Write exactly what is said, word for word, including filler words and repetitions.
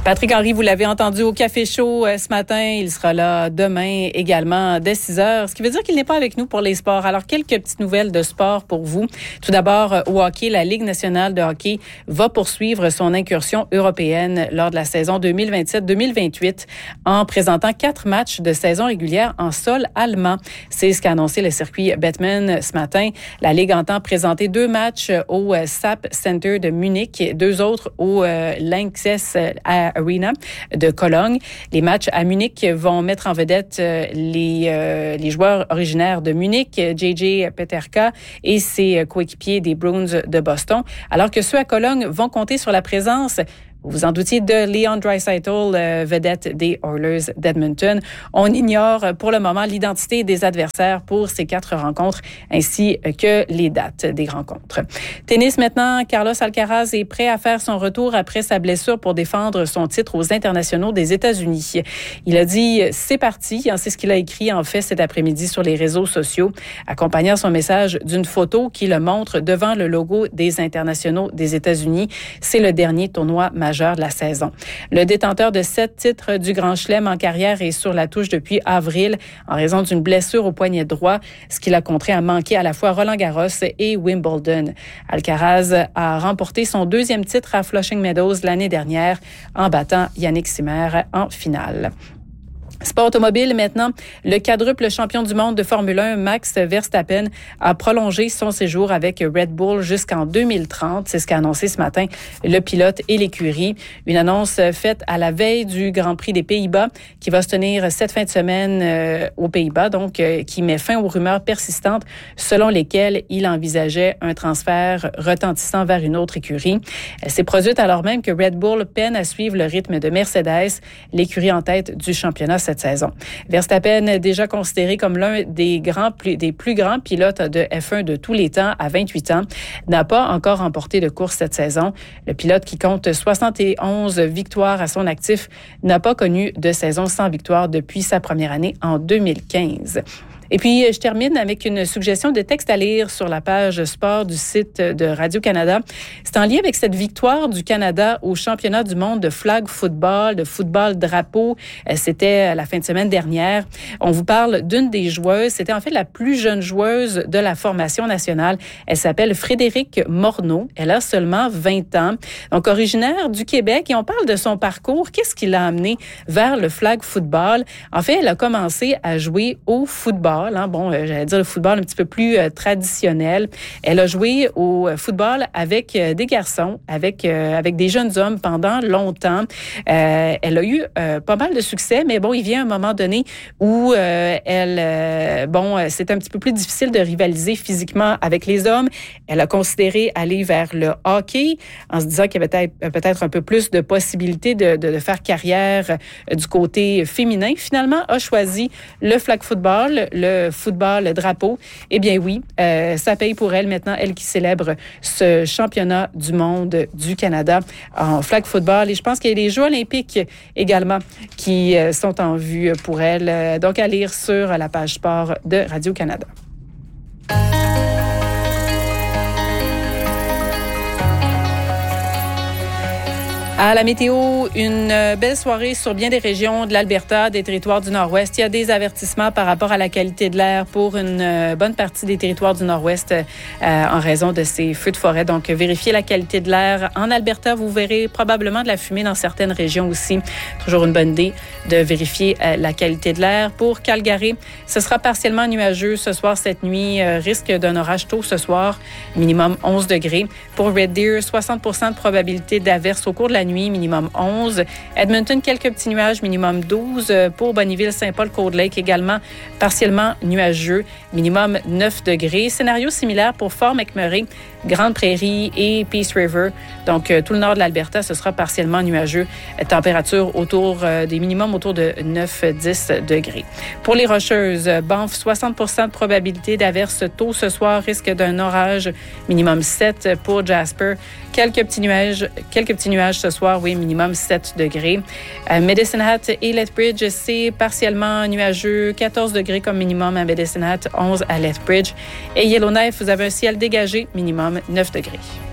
Patrick Henry, vous l'avez entendu au Café Chaud euh, ce matin. Il sera là demain également dès six heures, ce qui veut dire qu'il n'est pas avec nous pour les sports. Alors, quelques petites nouvelles de sport pour vous. Tout d'abord, au hockey, la Ligue nationale de hockey va poursuivre son incursion européenne lors de la saison deux mille vingt-sept deux mille vingt-huit en présentant quatre matchs de saison régulière en sol allemand. C'est ce qu'a annoncé le circuit Bettman ce matin. La Ligue entend présenter deux matchs au S A P Center de Munich, deux autres au euh, Lanxess Arena de Cologne. Les matchs à Munich vont mettre en vedette euh, les, euh, les joueurs originaires de Munich, J J Peterka et ses coéquipiers des Bruins de Boston, alors que ceux à Cologne vont compter sur la présence, vous vous en doutiez, de Leon Draisaitl, euh, vedette des Oilers d'Edmonton. On ignore pour le moment l'identité des adversaires pour ces quatre rencontres, ainsi que les dates des rencontres. Tennis maintenant, Carlos Alcaraz est prêt à faire son retour après sa blessure pour défendre son titre aux internationaux des États-Unis. Il a dit « c'est parti », c'est ce qu'il a écrit en fait cet après-midi sur les réseaux sociaux, accompagnant son message d'une photo qui le montre devant le logo des internationaux des États-Unis. C'est le dernier tournoi majeur de la saison. Le détenteur de sept titres du Grand Chelem en carrière est sur la touche depuis avril en raison d'une blessure au poignet droit, ce qui l'a contraint à manquer à la fois Roland-Garros et Wimbledon. Alcaraz a remporté son deuxième titre à Flushing Meadows l'année dernière en battant Yannick Sinner en finale. Sport automobile maintenant, le quadruple champion du monde de Formule un, Max Verstappen, a prolongé son séjour avec Red Bull jusqu'en deux mille trente. C'est ce qu'a annoncé ce matin le pilote et l'écurie. Une annonce faite à la veille du Grand Prix des Pays-Bas qui va se tenir cette fin de semaine euh, aux Pays-Bas, donc euh, qui met fin aux rumeurs persistantes selon lesquelles il envisageait un transfert retentissant vers une autre écurie. Elle s'est produite alors même que Red Bull peine à suivre le rythme de Mercedes, l'écurie en tête du championnat cette saison. Verstappen, déjà considéré comme l'un des grands, des plus grands pilotes de F un de tous les temps à vingt-huit ans, n'a pas encore remporté de course cette saison. Le pilote qui compte soixante et onze victoires à son actif n'a pas connu de saison sans victoire depuis sa première année en deux mille quinze. Et puis, je termine avec une suggestion de texte à lire sur la page sport du site de Radio-Canada. C'est en lien avec cette victoire du Canada au championnat du monde de flag football, de football drapeau. C'était la fin de semaine dernière. On vous parle d'une des joueuses. C'était en fait la plus jeune joueuse de la formation nationale. Elle s'appelle Frédérique Morneau. Elle a seulement vingt ans. Donc, originaire du Québec. Et on parle de son parcours. Qu'est-ce qui l'a amenée vers le flag football? En fait, elle a commencé à jouer au football. Hein. Bon, euh, j'allais dire le football un petit peu plus euh, traditionnel. Elle a joué au football avec euh, des garçons, avec euh, avec des jeunes hommes pendant longtemps. Euh, elle a eu euh, pas mal de succès, mais bon, il vient un moment donné où euh, elle, euh, bon, c'est un petit peu plus difficile de rivaliser physiquement avec les hommes. Elle a considéré aller vers le hockey en se disant qu'il y avait peut-être, peut-être un peu plus de possibilités de, de, de faire carrière euh, du côté féminin. Finalement, a choisi le flag football, le Le football, le drapeau. Eh bien oui, euh, ça paye pour elle maintenant, elle qui célèbre ce championnat du monde du Canada en flag football. Et je pense qu'il y a les Jeux olympiques également qui euh, sont en vue pour elle. Euh, donc à lire sur la page sport de Radio-Canada. À la météo, une belle soirée sur bien des régions de l'Alberta, des territoires du Nord-Ouest. Il y a des avertissements par rapport à la qualité de l'air pour une bonne partie des territoires du Nord-Ouest euh, en raison de ces feux de forêt. Donc, vérifiez la qualité de l'air. En Alberta, vous verrez probablement de la fumée dans certaines régions aussi. Toujours une bonne idée de vérifier euh, la qualité de l'air. Pour Calgary, ce sera partiellement nuageux ce soir, cette nuit. Euh, risque d'un orage tôt ce soir, minimum onze degrés. Pour Red Deer, soixante pour cent de probabilité d'averse au cours de la nuit, minimum onze. Edmonton, quelques petits nuages, minimum douze. Pour Bonnyville-Saint-Paul-Cold Lake, également partiellement nuageux, minimum neuf degrés. Scénario similaire pour Fort McMurray, Grande Prairie et Peace River. Donc, tout le nord de l'Alberta, ce sera partiellement nuageux. Température autour des minimums autour de neuf à dix degrés. Pour les Rocheuses, Banff, soixante pour cent de probabilité d'averse tôt ce soir, risque d'un orage, minimum sept. Pour Jasper, quelques petits nuages, quelques petits nuages ce soir, oui, minimum sept degrés. À Medicine Hat et Lethbridge, c'est partiellement nuageux, quatorze degrés comme minimum à Medicine Hat, onze à Lethbridge. Et Yellowknife, vous avez un ciel dégagé, minimum neuf degrés.